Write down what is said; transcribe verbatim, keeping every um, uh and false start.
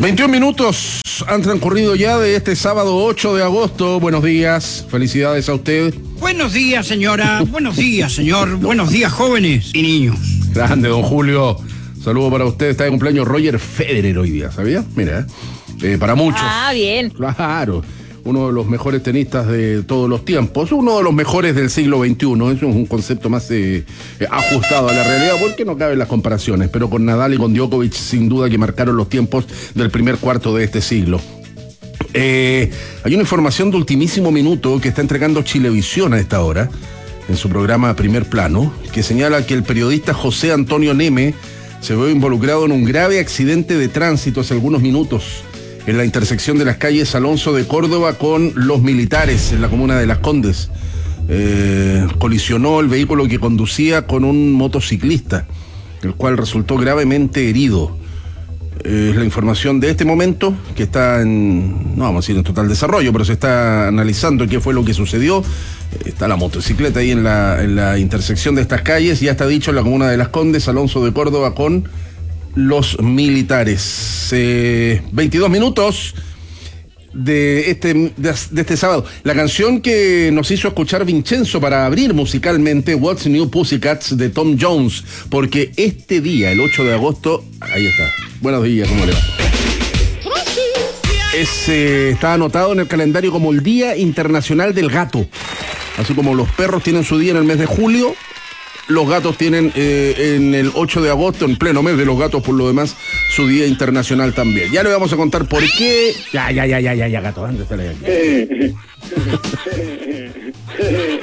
veintiún minutos han transcurrido ya de este sábado ocho de agosto. Buenos días, felicidades a usted. Buenos días, señora. Buenos días, señor. Buenos días, jóvenes y niños. Grande, don Julio. Saludo para usted. Está de cumpleaños Roger Federer hoy día, ¿sabía? Mira, eh, para muchos. Ah, bien. Claro. Uno de los mejores tenistas de todos los tiempos, uno de los mejores del siglo veintiuno. Eso es un concepto más eh, ajustado a la realidad, porque no caben las comparaciones, pero con Nadal y con Djokovic sin duda que marcaron los tiempos del primer cuarto de este siglo. Eh, hay una información de ultimísimo minuto que está entregando Chilevisión a esta hora, en su programa Primer Plano, que señala que el periodista José Antonio Neme se vio involucrado en un grave accidente de tránsito hace algunos minutos en la intersección de las calles Alonso de Córdoba con Los Militares, en la comuna de Las Condes. Eh, colisionó el vehículo que conducía con un motociclista, el cual resultó gravemente herido. Eh, es la información de este momento, que está en, no vamos a decir en total desarrollo, pero se está analizando qué fue lo que sucedió. Eh, está la motocicleta ahí en la, en la intersección de estas calles, y ya está dicho en la comuna de Las Condes, Alonso de Córdoba con Los Militares. Eh, veintidós minutos de este, de, de este sábado. La canción que nos hizo escuchar Vincenzo para abrir musicalmente What's New Pussycats de Tom Jones, porque este día, el ocho de agosto, ahí está. Buenos días, ¿cómo le va? Es, eh, está anotado en el calendario como el Día Internacional del Gato. Así como los perros tienen su día en el mes de julio, los gatos tienen eh, en el ocho de agosto, en pleno mes de los gatos por lo demás, su día internacional también. Ya le vamos a contar por qué. Ya, ya, ya, ya, ya, ya, gato, antes de la